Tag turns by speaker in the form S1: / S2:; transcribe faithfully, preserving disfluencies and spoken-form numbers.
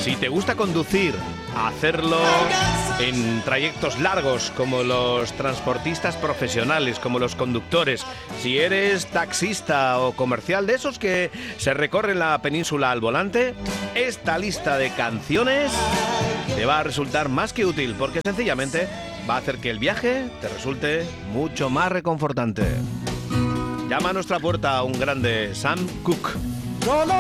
S1: Si te gusta conducir, hacerlo en trayectos largos como los transportistas profesionales, como los conductores, si eres taxista o comercial de esos que se recorren la península al volante, esta lista de canciones te va a resultar más que útil porque sencillamente va a hacer que el viaje te resulte mucho más reconfortante. Llama a nuestra puerta a un grande Sam Cooke.